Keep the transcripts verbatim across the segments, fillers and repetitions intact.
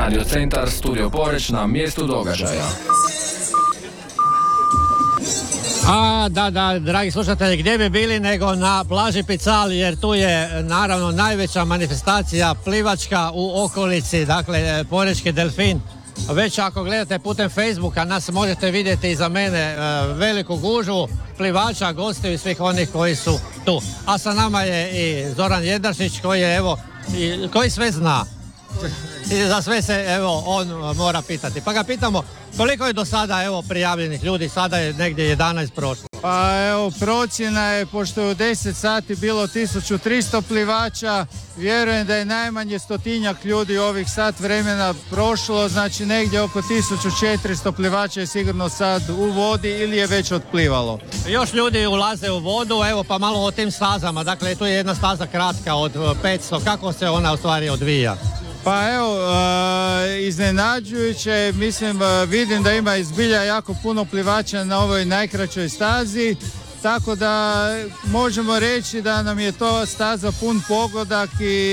Radio Centar, Studio Poreč na mjestu događaja. A da, da, dragi slušatelji, gdje bi bili nego na plaži Picali, jer tu je naravno najveća manifestacija plivačka u okolici, dakle Porečki delfin. Već ako gledate putem Facebooka, nas možete vidjeti iza mene veliku gužvu plivača, gostiju i svih onih koji su tu. A sa nama je i Zoran Jedašić koji je, evo, i, koji sve zna. I za sve se, evo, on mora pitati. Pa ga pitamo koliko je do sada, evo, prijavljenih ljudi, sada je negdje jedanaest prošlo. Pa evo, procjena je, pošto je u deset sati bilo tisuću tristo plivača, vjerujem da je najmanje stotinjak ljudi ovih sat vremena prošlo, znači negdje oko tisuću četiristo plivača je sigurno sad u vodi ili je već otplivalo. Još ljudi ulaze u vodu, evo pa malo o tim stazama, dakle tu je jedna staza kratka od petsto, kako se ona u stvari odvija? Pa evo, e, iznenađujuće, mislim, vidim da ima izbilja jako puno plivača na ovoj najkraćoj stazi, tako da možemo reći da nam je to staza pun pogodak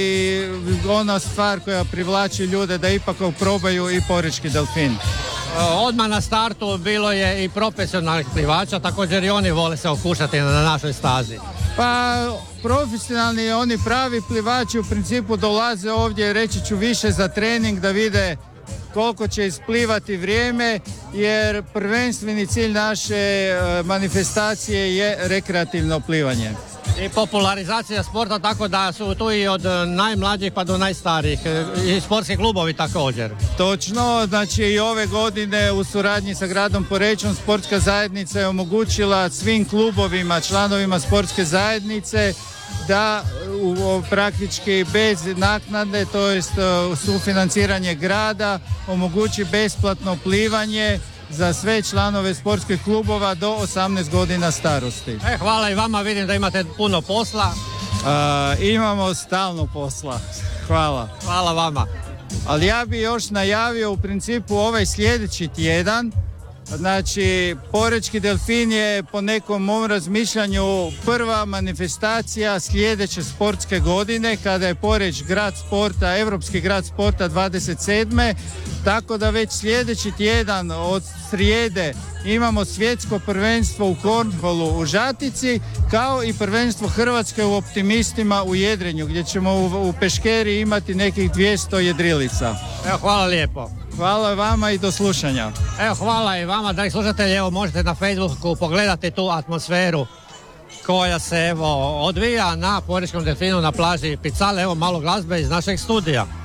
i ona stvar koja privlači ljude da ipak probaju i Porečki delfin. Odmah na startu bilo je i profesionalnih plivača, također i oni vole se okušati na našoj stazi. Pa profesionalni, oni pravi plivači u principu dolaze ovdje, reći ću, više za trening da vide koliko će isplivati vrijeme, jer prvenstveni cilj naše manifestacije je rekreativno plivanje. I popularizacija sporta, tako da su tu i od najmlađih pa do najstarijih, i sportski klubovi također. Točno, znači i ove godine u suradnji sa gradom Porečom sportska zajednica je omogućila svim klubovima, članovima sportske zajednice da u, praktički bez naknade, to jest sufinanciranje grada, omogući besplatno plivanje za sve članove sportskih klubova do osamnaest godina starosti. E, hvala i vama, vidim da imate puno posla. Uh, imamo stalno posla. Hvala. Hvala vama. Ali ja bi još najavio u principu ovaj sljedeći tjedan. Znači, Porečki delfin je po nekom mom razmišljanju prva manifestacija sljedeće sportske godine, kada je Poreč grad sporta, Europski grad sporta dvadeset sedme. Tako da već sljedeći tjedan od srijede imamo svjetsko prvenstvo u kornholu u Žatici, kao i prvenstvo Hrvatske u optimistima u jedrenju, gdje ćemo u, u Peškeri imati nekih dvjesto jedrilica. Evo, hvala lijepo. Hvala vama i do slušanja. Evo, hvala i vama, dragi slušatelji, evo možete na Facebooku pogledati tu atmosferu koja se, evo, odvija na Porečkom delfinu na plaži Picale. Evo malo glazbe iz našeg studija.